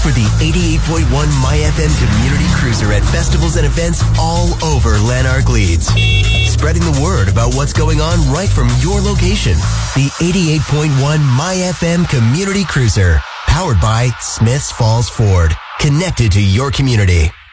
for the 88.1 MyFM Community Cruiser at festivals and events all over Lanark Leeds. Spreading the word about what's going on right from your location. The 88.1 MyFM Community Cruiser. Powered by Smiths Falls Ford. Connected to your community.